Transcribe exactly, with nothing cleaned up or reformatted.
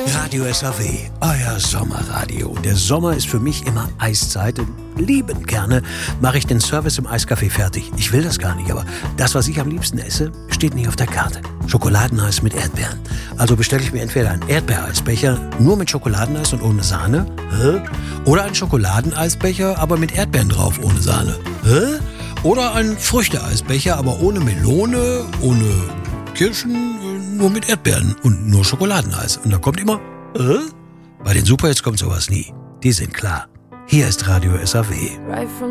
Radio S A W, euer Sommerradio. Der Sommer ist für mich immer Eiszeit. Liebend gerne mache ich den Service im Eiscafé fertig. Ich will das gar nicht, aber das, was ich am liebsten esse, steht nicht auf der Karte. Schokoladeneis mit Erdbeeren. Also bestelle ich mir entweder einen Erdbeereisbecher nur mit Schokoladeneis und ohne Sahne, hä? Oder einen Schokoladeneisbecher, aber mit Erdbeeren drauf, ohne Sahne. Hä? Oder einen Früchteeisbecher, aber ohne Melone, ohne Kirschen, nur mit Erdbeeren und nur Schokoladeneis. Und da kommt immer, äh? Bei den Superhits kommt sowas nie. Die sind klar. Hier ist Radio S A W.